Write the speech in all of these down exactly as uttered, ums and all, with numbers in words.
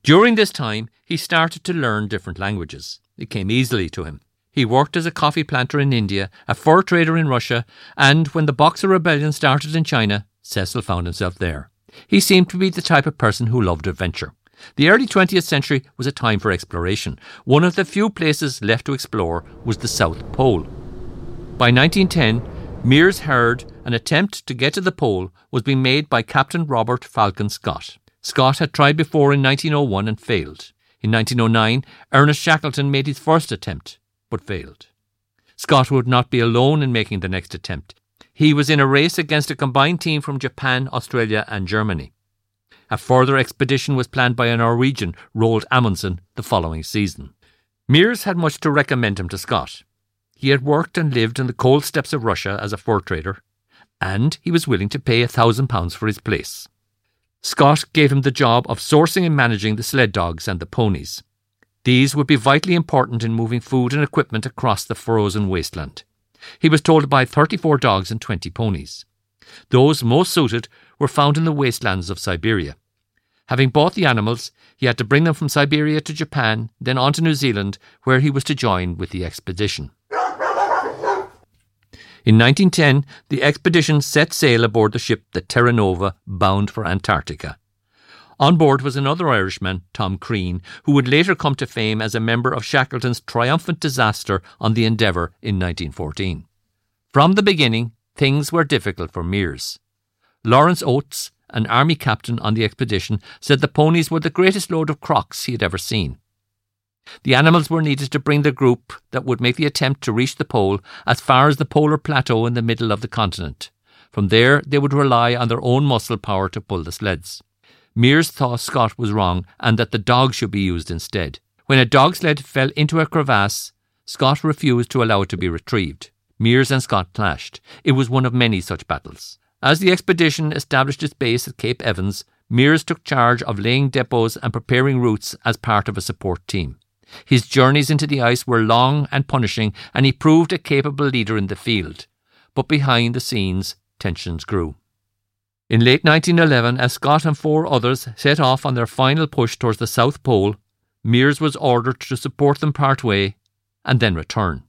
During this time, he started to learn different languages. It came easily to him. He worked as a coffee planter in India, a fur trader in Russia, and when the Boxer Rebellion started in China, Cecil found himself there. He seemed to be the type of person who loved adventure. The early twentieth century was a time for exploration. One of the few places left to explore was the South Pole. By nineteen ten, Meares heard an attempt to get to the pole was being made by Captain Robert Falcon Scott. Scott had tried before in nineteen oh one and failed. In nineteen oh nine, Ernest Shackleton made his first attempt, but failed. Scott would not be alone in making the next attempt. He was in a race against a combined team from Japan, Australia and Germany. A further expedition was planned by a Norwegian, Roald Amundsen, the following season. Meares had much to recommend him to Scott. He had worked and lived in the cold steppes of Russia as a fur trader, and he was willing to pay a thousand pounds for his place. Scott gave him the job of sourcing and managing the sled dogs and the ponies. These would be vitally important in moving food and equipment across the frozen wasteland. He was told to buy thirty-four dogs and twenty ponies. Those most suited were found in the wastelands of Siberia. Having bought the animals, he had to bring them from Siberia to Japan, then on to New Zealand, where he was to join with the expedition. In nineteen ten, the expedition set sail aboard the ship the Terra Nova, bound for Antarctica. On board was another Irishman, Tom Crean, who would later come to fame as a member of Shackleton's triumphant disaster on the Endeavour in nineteen fourteen. From the beginning, things were difficult for Meares. Lawrence Oates, an army captain on the expedition, said the ponies were the greatest load of crocks he had ever seen. The animals were needed to bring the group that would make the attempt to reach the pole as far as the polar plateau in the middle of the continent. From there, they would rely on their own muscle power to pull the sleds. Meares thought Scott was wrong and that the dog should be used instead. When a dog sled fell into a crevasse, Scott refused to allow it to be retrieved. Meares and Scott clashed. It was one of many such battles. As the expedition established its base at Cape Evans, Meares took charge of laying depots and preparing routes as part of a support team. His journeys into the ice were long and punishing, and he proved a capable leader in the field. But behind the scenes, tensions grew. In late nineteen eleven, as Scott and four others set off on their final push towards the South Pole, Meares was ordered to support them part way and then return.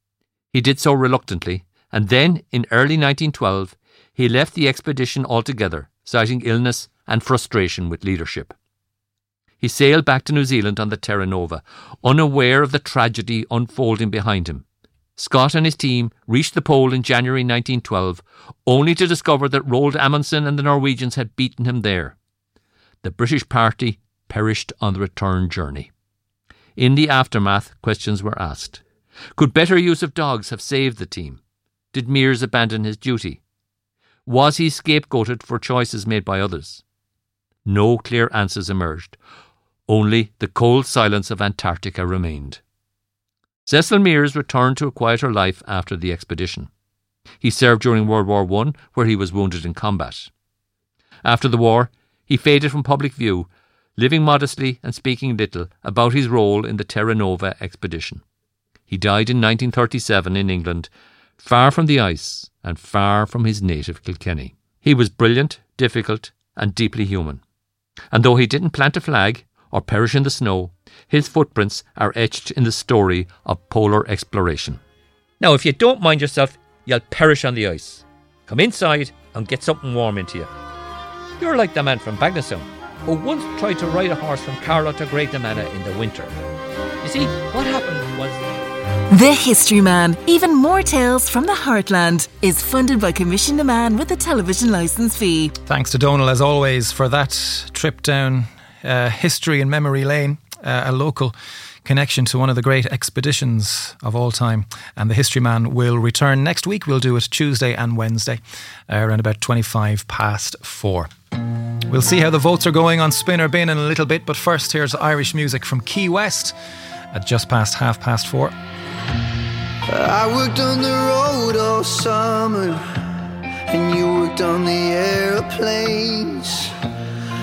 He did so reluctantly, and then, in early nineteen twelve, he left the expedition altogether, citing illness and frustration with leadership. He sailed back to New Zealand on the Terra Nova, unaware of the tragedy unfolding behind him. Scott and his team reached the pole in January nineteen twelve, only to discover that Roald Amundsen and the Norwegians had beaten him there. The British party perished on the return journey. In the aftermath, questions were asked. Could better use of dogs have saved the team? Did Meares abandon his duty? Was he scapegoated for choices made by others? No clear answers emerged. Only the cold silence of Antarctica remained. Cecil Meares returned to a quieter life after the expedition. He served during World War One, where he was wounded in combat. After the war, he faded from public view, living modestly and speaking little about his role in the Terra Nova expedition. He died in nineteen thirty-seven in England, far from the ice and far from his native Kilkenny. He was brilliant, difficult and deeply human. And though he didn't plant a flag or perish in the snow, his footprints are etched in the story of polar exploration. Now, if you don't mind yourself, you'll perish on the ice. Come inside and get something warm into you. You're like the man from Bagnasoon, who once tried to ride a horse from Carlow to Greatdamana in the winter. You see, what happened was... The History Man, even more tales from the heartland, is funded by Commission to Man with a television licence fee. Thanks to Donal, as always, for that trip down uh, history and memory lane, uh, a local connection to one of the great expeditions of all time. And the History Man will return next week. We'll do it Tuesday and Wednesday, uh, around about twenty-five past four. We'll see how the votes are going on Spin or Bin in a little bit, but first here's Irish music from Key West at just past half past four. I worked on the road all summer, and you worked on the airplanes.